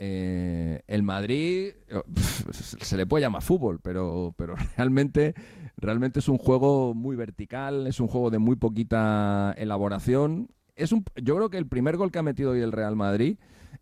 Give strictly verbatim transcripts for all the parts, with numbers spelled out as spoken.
eh, el Madrid pff, se le puede llamar fútbol, pero, pero realmente, realmente es un juego muy vertical, es un juego de muy poquita elaboración. Es un, yo creo que el primer gol que ha metido hoy el Real Madrid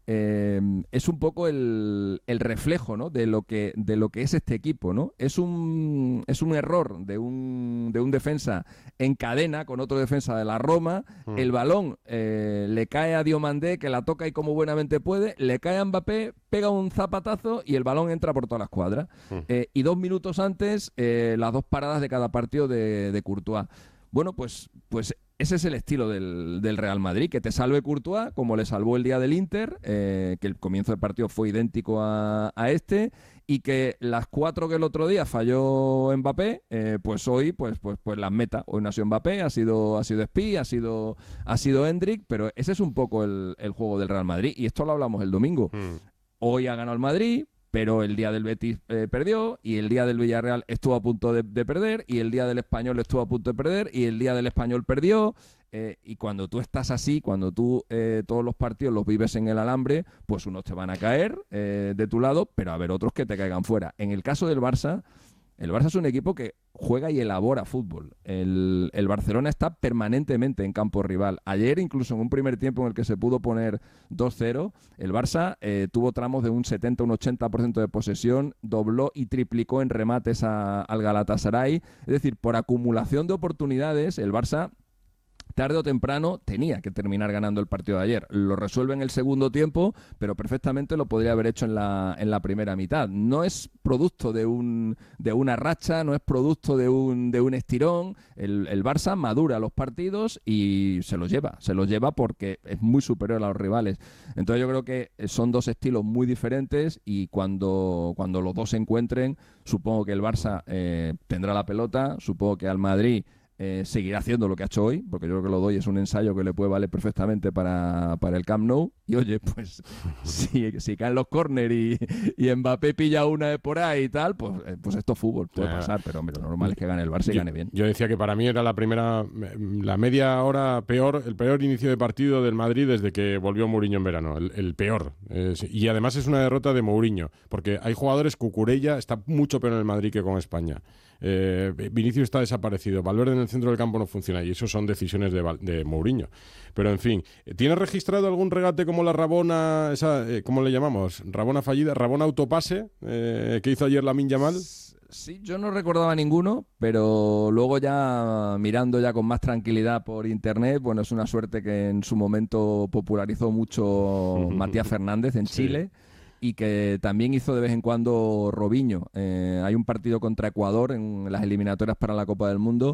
eh, es un poco el, el reflejo, ¿no? de lo que de lo que es este equipo, ¿no? Es un es un error de un de un defensa en cadena con otro defensa de la Roma. Mm. El balón eh, le cae a Diomandé, que la toca y como buenamente puede, le cae a Mbappé, pega un zapatazo y el balón entra por toda la escuadra. Mm. Eh, y dos minutos antes, eh, las dos paradas de cada partido de, de Courtois. Bueno, pues, pues ese es el estilo del, del Real Madrid, que te salve Courtois, como le salvó el día del Inter, eh, que el comienzo del partido fue idéntico a, a este, y que las cuatro que el otro día falló Mbappé, eh, pues hoy pues, pues, pues las meta. Hoy no ha sido Mbappé, ha sido, ha sido Spi, ha sido, ha sido Endrick, pero ese es un poco el, el juego del Real Madrid, y esto lo hablamos el domingo. Mm. Hoy ha ganado el Madrid, pero el día del Betis eh, perdió, y el día del Villarreal estuvo a punto de, de perder, y el día del Español estuvo a punto de perder, y el día del Español perdió. Eh, y cuando tú estás así, cuando tú eh, todos los partidos los vives en el alambre, pues unos te van a caer eh, de tu lado, pero a haber otros que te caigan fuera. En el caso del Barça, el Barça es un equipo que juega y elabora fútbol. El, el Barcelona está permanentemente en campo rival. Ayer, incluso en un primer tiempo en el que se pudo poner dos cero, el Barça eh, tuvo tramos de un setenta a un ochenta por ciento de posesión, dobló y triplicó en remates a, al Galatasaray. Es decir, por acumulación de oportunidades, el Barça tarde o temprano tenía que terminar ganando el partido de ayer. Lo resuelve en el segundo tiempo, pero perfectamente lo podría haber hecho en la, en la primera mitad. No es producto de un de una racha, no es producto de un, de un estirón. El, el Barça madura los partidos y se los lleva. Se los lleva porque es muy superior a los rivales. Entonces yo creo que son dos estilos muy diferentes, y cuando, cuando los dos se encuentren, supongo que el Barça eh, tendrá la pelota, supongo que al Madrid Eh, seguirá haciendo lo que ha hecho hoy, porque yo creo que lo doy es un ensayo que le puede valer perfectamente para, para el Camp Nou. Y oye, pues si, si caen los córner y, y Mbappé pilla una de por ahí y tal, pues, eh, pues esto es fútbol, puede Ya. pasar, pero hombre, lo normal es que gane el Barça y Yo, gane bien. yo decía que para mí era la primera, la media hora peor, el peor inicio de partido del Madrid desde que volvió Mourinho en verano, el, el peor. Eh, y además es una derrota de Mourinho, porque hay jugadores, Cucurella está mucho peor en el Madrid que con España. Eh, Vinicius está desaparecido, Valverde en el centro del campo no funciona, y eso son decisiones de, de Mourinho. Pero en fin, ¿tienes registrado algún regate como la Rabona, esa, eh, ¿cómo le llamamos? Rabona fallida, Rabona autopase, eh, que hizo ayer Lamine Yamal? Sí, yo no recordaba ninguno, pero luego ya mirando ya con más tranquilidad por internet, bueno, es una suerte que en su momento popularizó mucho Matías Fernández en Sí. Chile, y que también hizo de vez en cuando Robinho. Eh, hay un partido contra Ecuador en las eliminatorias para la Copa del Mundo,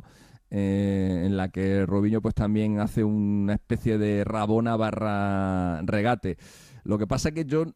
eh, en la que Robinho pues también hace una especie de Rabona barra regate. Lo que pasa es que yo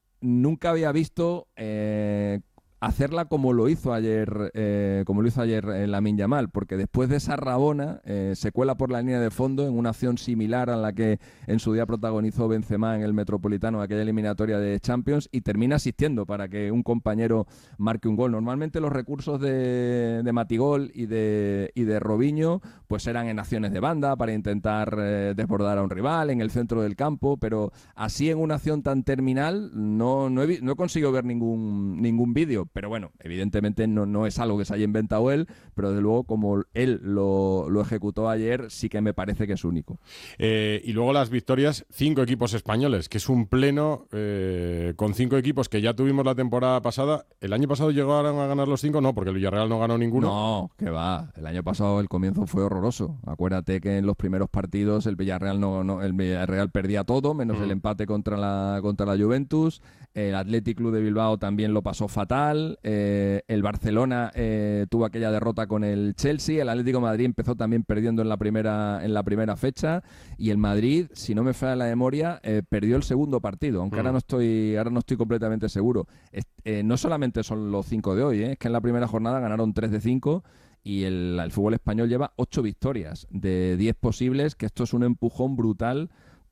nunca había visto eh, hacerla como lo hizo ayer, eh, como lo hizo ayer eh, Lamine Yamal, porque después de esa rabona eh, se cuela por la línea de fondo en una acción similar a la que en su día protagonizó Benzema en el Metropolitano, aquella eliminatoria de Champions, y termina asistiendo para que un compañero marque un gol. Normalmente los recursos de, de Matigol y de, y de Robinho pues eran en acciones de banda para intentar eh, desbordar a un rival en el centro del campo, pero así en una acción tan terminal no, no, he, no he conseguido ver ningún, ningún vídeo. Pero bueno, evidentemente no, no es algo que se haya inventado él, pero desde luego como él lo, lo ejecutó ayer, sí que me parece que es único. Eh, y luego las victorias, cinco equipos españoles, que es un pleno eh, con cinco equipos que ya tuvimos la temporada pasada. ¿El año pasado llegaron a ganar los cinco? No, porque el Villarreal no ganó ninguno. No, que va. El año pasado el comienzo fue horroroso. Acuérdate que en los primeros partidos el Villarreal no, no el Villarreal perdía todo, menos mm. el empate contra la, contra la Juventus. El Athletic Club de Bilbao también lo pasó fatal. Eh, el Barcelona eh, tuvo aquella derrota con el Chelsea. El Atlético de Madrid empezó también perdiendo en la primera en la primera fecha, y el Madrid, si no me falla la memoria, eh, perdió el segundo partido, aunque mm. ahora no estoy ahora no estoy completamente seguro. Es, eh, no solamente son los cinco de hoy, eh, es que en la primera jornada ganaron tres de cinco, y el, el fútbol español lleva ocho victorias de diez posibles, que esto es un empujón brutal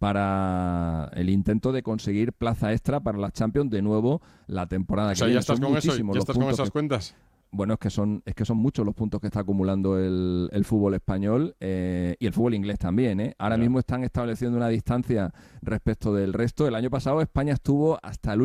para el intento de conseguir plaza extra para las Champions de nuevo la temporada que viene. viene. O sea, ya estás con eso, ya estás con esas que, cuentas. Bueno, es que son es que son muchos los puntos que está acumulando el, el fútbol español eh, y el fútbol inglés también. ¿eh? Ahora claro. mismo están estableciendo una distancia respecto del resto. El año pasado España estuvo hasta el